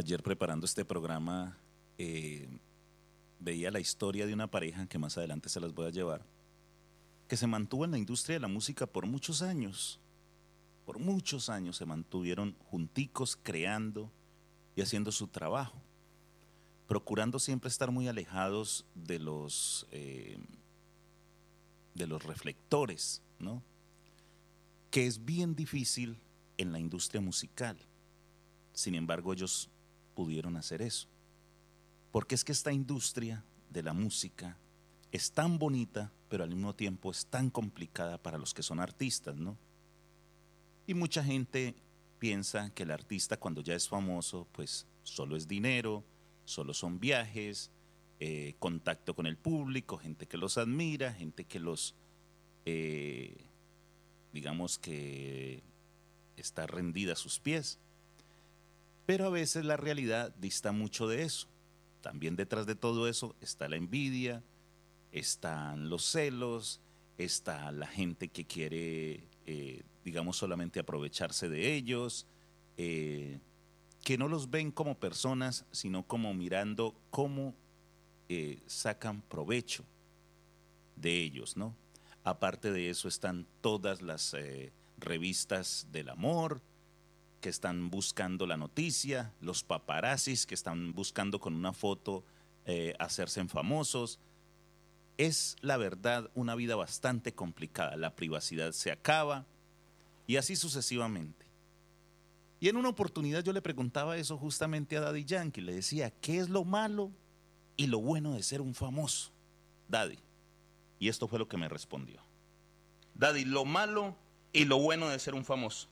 Ayer preparando este programa veía la historia de una pareja que más adelante se las voy a llevar, que se mantuvo en la industria de la música por muchos años se mantuvieron junticos creando y haciendo su trabajo, procurando siempre estar muy alejados de los reflectores, ¿no? Que es bien difícil en la industria musical. Sin embargo, ellos pudieron hacer eso. Porque es que esta industria de la música es tan bonita, pero al mismo tiempo es tan complicada para los que son artistas, ¿no? Y mucha gente piensa que el artista cuando ya es famoso, pues solo es dinero, solo son viajes, contacto con el público, gente que los admira, gente que los, digamos que está rendida a sus pies. Pero a veces la realidad dista mucho de eso. También detrás de todo eso está la envidia, están los celos, está la gente que quiere, digamos, solamente aprovecharse de ellos, que no los ven como personas, sino como mirando cómo sacan provecho de ellos, ¿no? Aparte de eso están todas las revistas del amor, que están buscando la noticia, los paparazzis que están buscando con una foto hacerse famosos. Es la verdad una vida bastante complicada, la privacidad se acaba y así sucesivamente. Y en una oportunidad yo le preguntaba eso justamente a Daddy Yankee, le decía, ¿qué es lo malo y lo bueno de ser un famoso, Daddy? Y esto fue lo que me respondió. Daddy, lo malo y lo bueno de ser un famoso.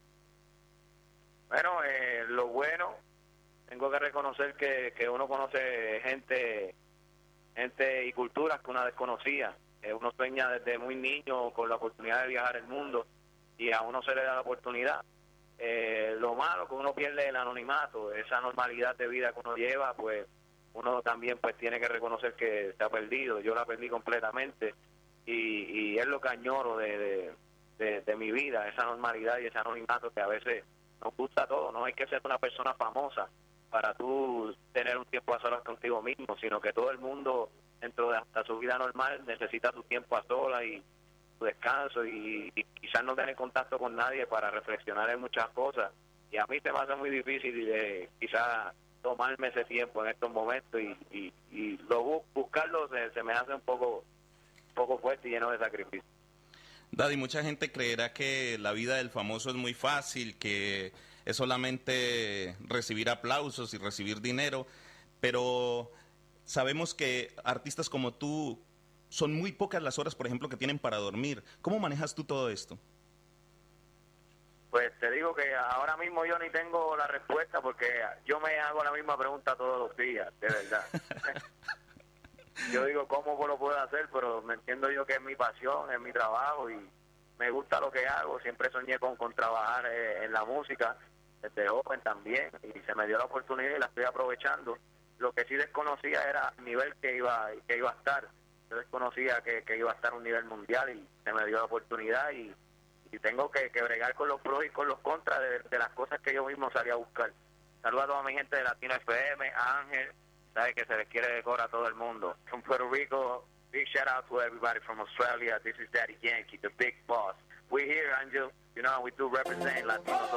Bueno, lo bueno, tengo que reconocer que uno conoce gente y culturas que uno desconocía. Uno sueña desde muy niño con la oportunidad de viajar el mundo y a uno se le da la oportunidad. Lo malo que uno pierde el anonimato, esa normalidad de vida que uno lleva, pues uno también pues tiene que reconocer que se ha perdido. Yo la perdí completamente y es lo que añoro de mi vida, esa normalidad y ese anonimato que a veces nos gusta todo. No hay que ser una persona famosa para tú tener un tiempo a solas contigo mismo, sino que todo el mundo dentro de hasta su vida normal necesita su tiempo a solas y su descanso y quizás no tener contacto con nadie para reflexionar en muchas cosas. Y a mí se me hace muy difícil quizás tomarme ese tiempo en estos momentos y buscarlo se me hace un poco fuerte y lleno de sacrificio. Daddy, mucha gente creerá que la vida del famoso es muy fácil, que es solamente recibir aplausos y recibir dinero, pero sabemos que artistas como tú son muy pocas las horas, por ejemplo, que tienen para dormir. ¿Cómo manejas tú todo esto? Pues te digo que ahora mismo yo ni tengo la respuesta porque yo me hago la misma pregunta todos los días, de verdad. Yo digo, ¿cómo lo puedo hacer? Pero me entiendo yo que es mi pasión, es mi trabajo y me gusta lo que hago. Siempre soñé con trabajar en la música, desde joven también, y se me dio la oportunidad y la estoy aprovechando. Lo que sí desconocía era el nivel que iba a estar. Yo desconocía que iba a estar a un nivel mundial y se me dio la oportunidad y tengo que bregar con los pros y con los contras de las cosas que yo mismo salí a buscar. Saludos a toda mi gente de Latino FM, a Ángel, sabe que se les quiere decorar a todo el mundo. From Puerto Rico, big shout out to everybody from Australia. This is Daddy Yankee, the big boss. We're here, Angel. You know, we do represent Latinos